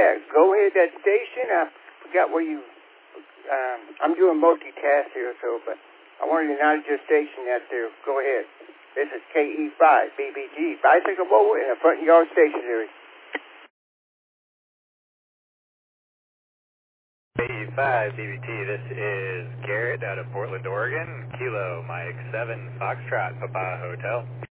Yeah, go ahead, that station. I forgot where you, I'm doing multitask here, so, but I wanted to acknowledge your station out there. Go ahead. This is KE5, BBG, Bicycle Mobile in the front yard stationary. KE5, BBT, this is Garrett out of Portland, Oregon. Kilo, Mike 7, Foxtrot, Papa Hotel.